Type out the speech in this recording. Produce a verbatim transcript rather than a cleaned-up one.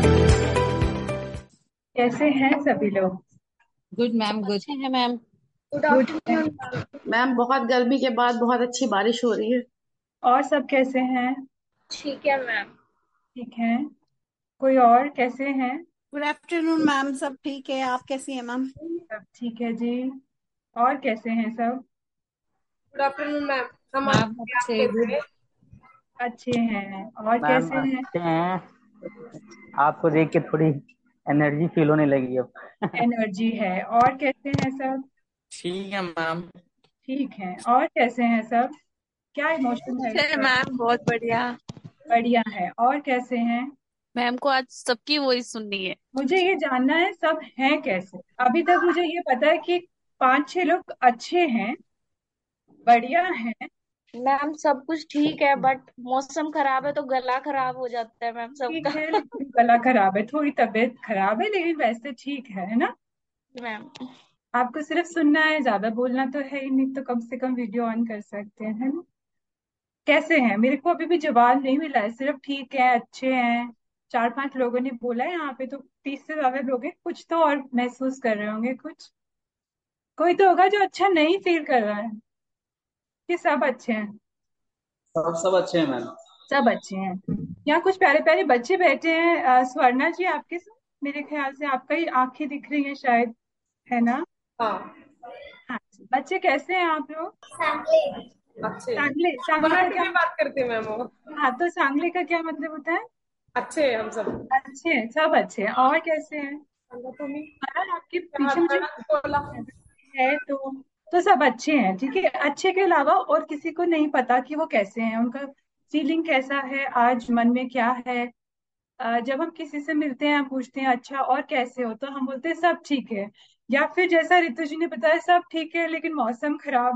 कैसे हैं सभी लोग? गुड मैम सब गुड। अच्छे हैं मैम। गुड गुड है। Afternoon ma'am. मैम बहुत गर्मी के बाद बहुत अच्छी बारिश हो रही है। और सब कैसे हैं? ठीक है मैम। ठीक है। कोई और कैसे हैं? गुड आफ्टरनून मैम, सब ठीक है। आप कैसी हैं मैम? सब ठीक है जी। और कैसे हैं सब? Good afternoon ma'am. हम मैम अच्छे हैं, आप अच्छे कैसे गुड। हैं? अच्छे हैं। और मैम कैसे हैं? अच्छे हैं। आपको देख के थोड़ी एनर्जी फील होने लगी अब। एनर्जी है। और कैसे हैं सब? ठीक है मैम। ठीक है। और कैसे हैं सब? क्या इमोशन है इस है वक्त? मैम, बहुत बढ़िया। बढ़िया है। और कैसे हैं? मैम को आज सबकी वॉइस सुननी है। मुझे ये जानना है सब हैं कैसे। अभी तक मुझे ये पता है कि पांच छह लोग अच्छे हैं, बढ़िया हैं। मैम सब कुछ ठीक है, बट मौसम खराब है तो गला खराब हो जाता है मैम ठीक सबका। है लेकिन गला खराब है, थोड़ी तबीयत खराब है, लेकिन वैसे ठीक है है ना? मैम आपको सिर्फ सुनना है, ज्यादा बोलना तो है ही नहीं, तो कम से कम वीडियो ऑन कर सकते हैं, है ना? कैसे हैं? मेरे को अभी भी जवाब नहीं मिला है, सिर्फ ठीक है, अच्छे हैं। चार पांच लोगों ने बोला है यहाँ पे, तो तीस से ज्यादा लोग हैं, कुछ तो और महसूस कर रहे होंगे कुछ। कोई तो होगा जो अच्छा नहीं फील कर रहा है कि सब अच्छे हैं? सब सब अच्छे हैं मैम। सब अच्छे हैं। यहाँ कुछ प्यारे प्यारे बच्चे बैठे हैं। अ, स्वर्णा जी आपके साथ, मेरे ख्याल से आपका ही आंखें दिख रही हैं शायद, है ना? हाँ। हाँ जी। बच्चे कैसे हैं आप लोग? अच्छे हैं। सांगले, सांगले का मराठी क्या? में बात करते हैं मैम वो। हाँ, तो सांगले का क्या मतलब होता है? अच्छे हैं हम सब। अच्छे हैं, सब अच्छे हैं। और कैसे हैं? सांगा तुम्ही हाँ, आपके चहा पीछे मुझे गरम बोला। है तो तो सब अच्छे हैं, ठीक है। अच्छे के अलावा और किसी को नहीं पता कि वो कैसे हैं, उनका फीलिंग कैसा है, आज मन में क्या है। अ, जब हम किसी से मिलते हैं, पूछते हैं अच्छा और कैसे हो, तो हम बोलते हैं सब ठीक है। या फिर जैसा रितु जी ने बताया, सब ठीक है लेकिन मौसम खराब